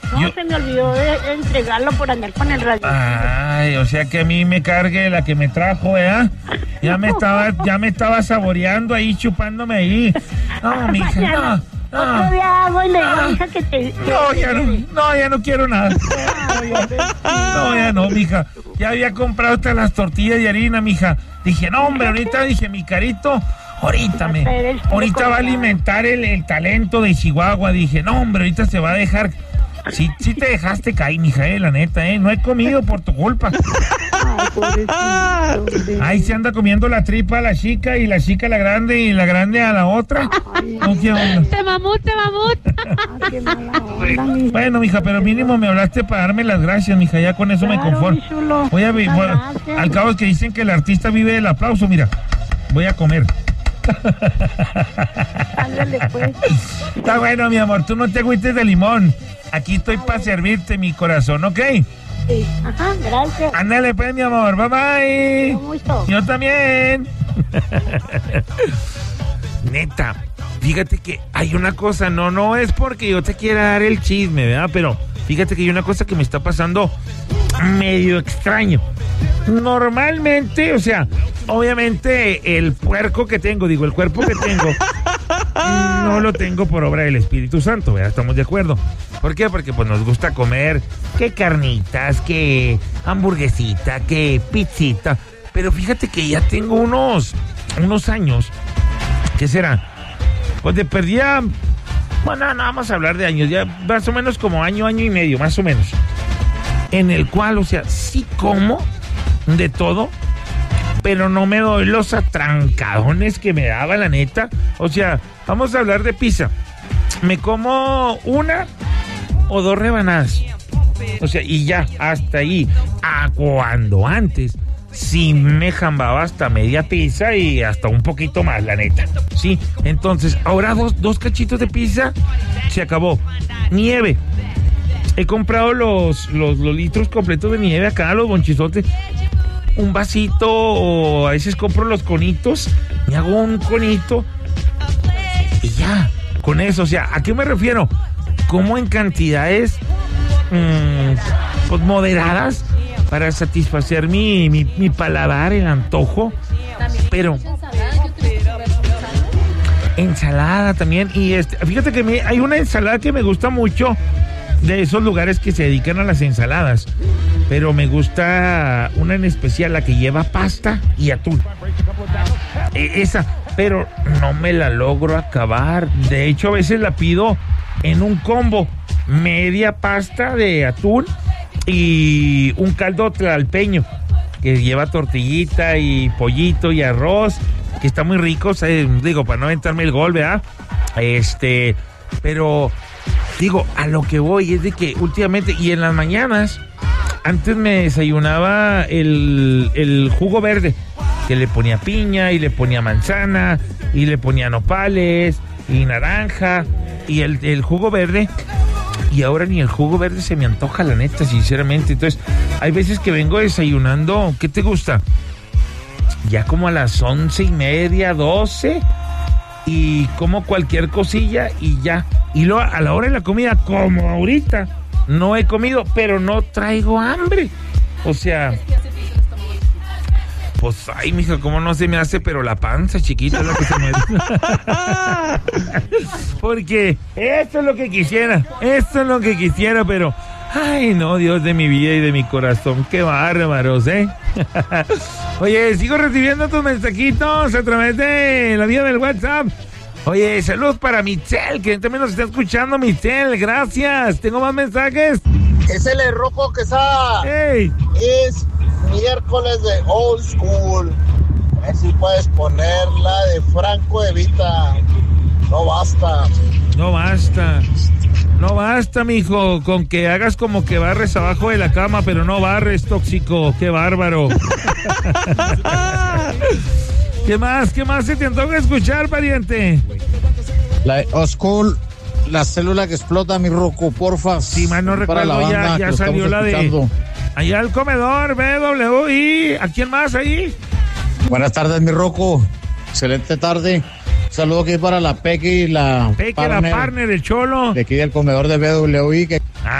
No, se me olvidó de entregarlo por andar con el radio. Ay, o sea que a mí me cargue la que me trajo, ¿eh? Ya me estaba saboreando ahí, chupándome ahí. No, mija, no. Otro día hago y le digo a mi hija que te... Ya no quiero nada. No, ya no, mija. Ya había comprado hasta las tortillas de harina, mija. Dije, no, hombre, ahorita dije, mi carito, ahorita va a alimentar el talento de Chihuahua. Dije, no, hombre, ahorita se va a dejar. Sí te dejaste caer, mija, la neta, no he comido por tu culpa. Ay, pobrecito. Ahí se anda comiendo la tripa a la chica y la chica a la grande y la grande a la otra. No, ¿qué onda? Te mamut. Ay, qué mala onda, mija. Bueno, mija, pero mínimo me hablaste para darme las gracias, mija, ya con eso me conformo. Mi chulo. Voy a al cabo es que dicen que el artista vive del aplauso, mira, voy a comer. Ándale, pues. Está bueno, mi amor, tú no te agüites de limón. Aquí estoy para servirte, mi corazón, ¿ok? Sí. Ajá, gracias. Ándale, pues, mi amor, bye bye. Con gusto. Yo también. Neta, fíjate que hay una cosa, no es porque yo te quiera dar el chisme, ¿verdad? Pero fíjate que hay una cosa que me está pasando medio extraño. Normalmente, o sea, obviamente el cuerpo que tengo, no lo tengo por obra del Espíritu Santo, ¿verdad? Estamos de acuerdo. ¿Por qué? Porque pues nos gusta comer que carnitas, que hamburguesita, que pizzita. Pero fíjate que ya tengo unos años, ¿qué será? Pues de perdida, bueno, no vamos a hablar de años, ya más o menos como año y medio, más o menos. En el cual, o sea, sí como de todo, pero no me doy los atrancadones que me daba, la neta. O sea, vamos a hablar de pizza. Me como 1 o 2 rebanadas. O sea, y ya, hasta ahí. Cuando antes sí me jambaba hasta media pizza y hasta un poquito más, la neta. Sí, entonces, ahora dos cachitos de pizza, se acabó. Nieve. He comprado los litros completos de nieve acá, los bonchizotes. Un vasito, o a veces compro los conitos, me hago un conito y ya, con eso. O sea, ¿a qué me refiero? Como en cantidades pues moderadas para satisfacer mi paladar, el antojo, pero ensalada también. Y fíjate que hay una ensalada que me gusta mucho, de esos lugares que se dedican a las ensaladas, pero me gusta una en especial, la que lleva pasta y atún. Esa, pero no me la logro acabar. De hecho, a veces la pido en un combo, media pasta de atún y un caldo tlalpeño que lleva tortillita y pollito y arroz, que está muy rico, digo, para no aventarme el gol, ¿verdad? Pero digo, a lo que voy es de que últimamente, y en las mañanas, antes me desayunaba el jugo verde, que le ponía piña, y le ponía manzana, y le ponía nopales, y naranja, y el jugo verde, y ahora ni el jugo verde se me antoja, la neta, sinceramente. Entonces, hay veces que vengo desayunando, ¿qué te gusta? Ya como a las 11:30, 12, y como cualquier cosilla y ya. Y luego a la hora de la comida, como ahorita, no he comido, pero no traigo hambre. O sea, pues, ay, mija, cómo no se me hace, pero la panza chiquita es lo que se me... Porque esto es lo que quisiera, pero... Ay, no, Dios de mi vida y de mi corazón, qué bárbaros, ¿eh? Oye, sigo recibiendo tus mensajitos a través de la vía del WhatsApp. Oye, saludos para Michelle, que también nos está escuchando, Michelle, gracias. ¿Tengo más mensajes? Es el Rojo Quesada. ¡Ey! Es miércoles de Old School. A ver si puedes ponerla de Franco Evita. No basta. No basta, mijo, con que hagas como que barres abajo de la cama, pero no barres, tóxico. ¡Qué bárbaro! ¿Qué más se te antoja escuchar, pariente? La Oscul, la célula que explota, mi Rocco, porfa. Sí, más no recuerdo, ya salió la de... Allá al comedor, BWI. ¿A quién más ahí? Buenas tardes, mi Rocco. Excelente tarde. Saludo aquí para la Peque y la partner del Cholo. De aquí del comedor de BWI, que